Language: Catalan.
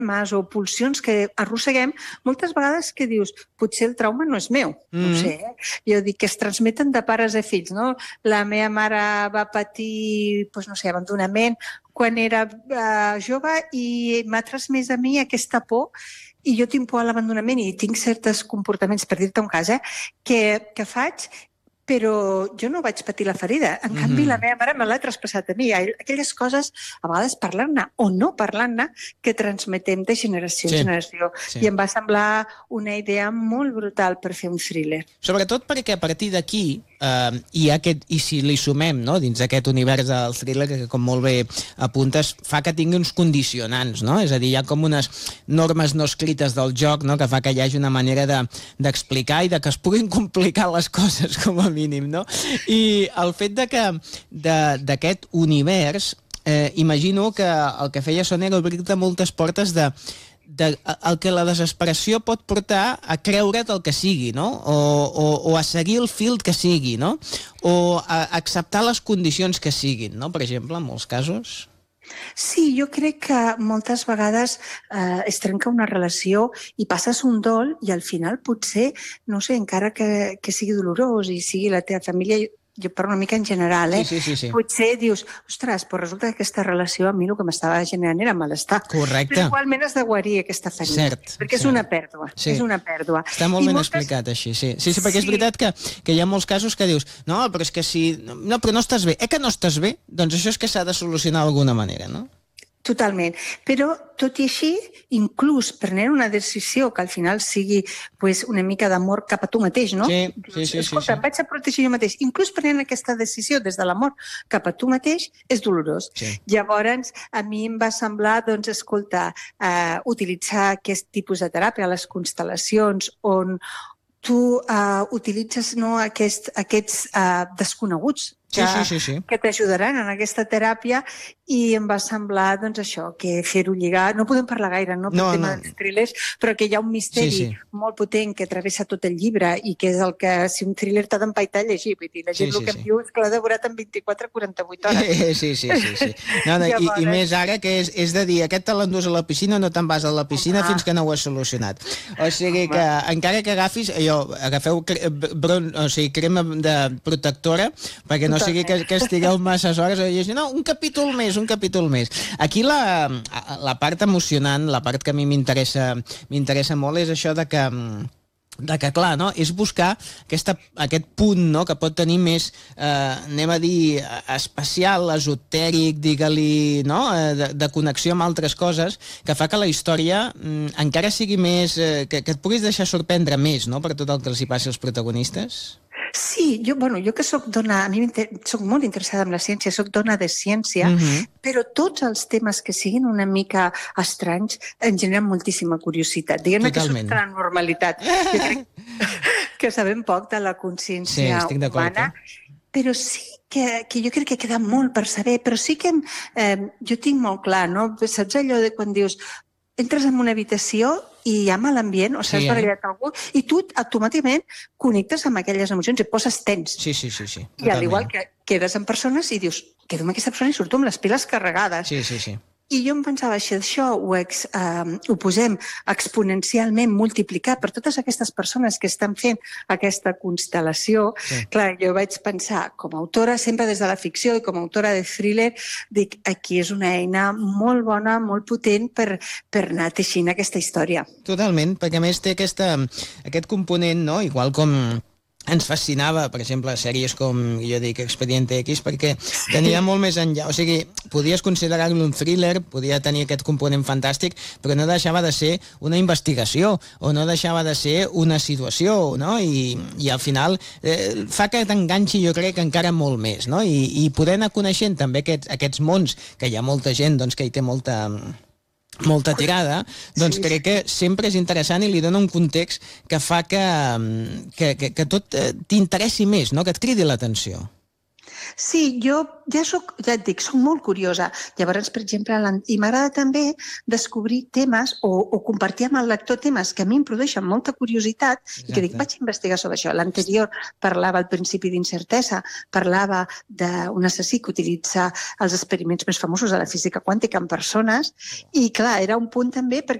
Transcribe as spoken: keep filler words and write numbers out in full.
o pulsions que arrosseguem, moltes vegades que dius, potser el trauma no és meu, mm. no ho sé, eh? Jo dic que es transmeten de pares a fills, no? La meva mare va patir, doncs no sé, abandonament quan era uh, jove i m'ha transmès a mi aquesta por, i jo tinc por a l'abandonament i tinc certs comportaments, per dir-te un cas, eh, que, que faig, però jo no vaig patir la ferida. En mm-hmm. canvi, la meva mare me l'ha traspassat a mi. Aquelles coses, a vegades parlant-ne o no parlant-ne, que transmetem de generació en sí. generació. Sí. I em va semblar una idea molt brutal per fer un thriller. Sobretot perquè a partir d'aquí eh, hi ha aquest, i si li sumem, no?, dins aquest univers del thriller, que com molt bé apuntes, fa que tingui uns condicionants, no? És a dir, hi ha com unes normes no escrites del joc, no?, que fa que hi hagi una manera de, d'explicar i de que es puguin complicar les coses, com a mínim, no? I el fet de que d'aquest univers, eh, imagino que el que feia Sònia era obrir-te moltes portes de, de el que la desesperació pot portar a creure't el que sigui, no? O, o, o a seguir el fil que sigui, no? O a acceptar les condicions que siguin, no? Per exemple, en molts casos. Sí, jo crec que moltes vegades eh, es trenca una relació i passes un dol i al final potser, no sé, encara que, que sigui dolorós i sigui la teva família, jo parlo una mica en general, eh? Sí, sí, sí, sí. Potser dius, ostres, però resulta que aquesta relació a mi el que m'estava generant era malestar. Correcte. Però igualment has de guarir aquesta ferida. Cert. Perquè és cert. una pèrdua. Sí. És una pèrdua. Està molt I ben moltes... explicat així, sí. Sí, sí, perquè sí. és veritat que, que hi ha molts casos que dius, no, però és que si... No, però no estàs bé. Eh que no estàs bé? Doncs això és que s'ha de solucionar d'alguna manera, no? Totalment. Però, tot i així, inclús prenent una decisió que al final sigui pues, una mica d'amor cap a tu mateix, no? Sí, sí, sí. Escolta, sí, sí. vaig a protegir jo mateix. Inclús prenent aquesta decisió des de l'amor cap a tu mateix és dolorós. Sí. Llavors, a mi em va semblar, doncs, escolta, eh, utilitzar aquest tipus de teràpia, les constel·lacions, on tu eh, utilitzes no, aquest, aquests eh, desconeguts que, sí, sí, sí, sí. que t'ajudaran en aquesta teràpia i em va semblar, doncs, això, que fer-ho lligar... No podem parlar gaire, no?, per no, tema no. dels thrillers, però que hi ha un misteri sí, sí. molt potent que travessa tot el llibre i que és el que, si un thriller t'ha d'empaitar a llegir, vull dir, la gent sí, el que sí. em diu és que l'ha devorat en vint-i-quatre a quaranta-vuit hores. Sí, sí, sí. sí. No, no, i, I més ara que és, és de dir, aquest te l'endús a la piscina, no te'n vas a la piscina Home. fins que no ho has solucionat. O sigui que, Home. encara que agafis, allò, agafeu cre, bron, o sigui, crema de protectora, perquè no Totalment. sigui que, que estigueu masses hores a llegir, no, un capítol més, un capítol més. Aquí la, la part emocionant, la part que a mi m'interessa m'interessa molt és això de que de que, clar, no? és buscar aquesta, aquest punt, no? que pot tenir més, eh, anem a dir, especial, esotèric, digue-li, no? eh, de, de connexió amb altres coses, que fa que la història mm, encara sigui més... Eh, que, que et puguis deixar sorprendre més, no?, per tot el que els hi passi als protagonistes. Sí, jo, bueno, jo que soc dona, a mi soc molt interessada en la ciència, soc dona de ciència, Mm-hmm. però tots els temes que siguin una mica estranys em generen moltíssima curiositat. Diguem-ne que és una normalitat. Jo crec que sabem poc de la consciència sí, humana, però sí que, que jo crec que queda molt per saber, però sí que eh, jo tinc molt clar, no? Saps allò de quan dius entres en una habitació i hi ha mal ambient, o s'has sí, barallat eh? algú, i tu automàticament connectes amb aquelles emocions i et poses tens. Sí, sí, sí. sí. I al igual que quedes amb persones i dius, quedo amb aquesta persona i surto amb les piles carregades. Sí, sí, sí. I jo em pensava, si això ho, ex, eh, ho posem exponencialment multiplicat per totes aquestes persones que estan fent aquesta constel·lació, sí. clar, jo vaig pensar, com a autora, sempre des de la ficció i com a autora de thriller, dic, aquí és una eina molt bona, molt potent per, per anar teixint aquesta història. Totalment, perquè a més té aquesta, aquest component, no?, igual com... ens fascinava, per exemple, sèries com, jo dic, Expediente X, perquè tenia molt més enllà, o sigui, podies considerar-lo un thriller, podia tenir aquest component fantàstic, però no deixava de ser una investigació, o no deixava de ser una situació, no? I, i al final eh, fa que t'enganxi, jo crec, encara molt més, no? I, i poder anar coneixent també aquests, aquests mons, que hi ha molta gent doncs, que hi té molta... molta tirada, doncs sí, crec que sempre és interessant i li dona un context que fa que, que, que, que tot t'interessi més, no? Que et cridi l'atenció. Sí, jo ja soc, ja et dic, soc molt curiosa. Llavors, per exemple, i m'agrada també descobrir temes o, o compartir amb el lector temes que a mi em produeixen molta curiositat. Exacte. I que dic, vaig investigar sobre això. L'anterior parlava al principi d'incertesa, parlava d'un assassí que utilitza els experiments més famosos de la física quàntica en persones i, clar, era un punt també perquè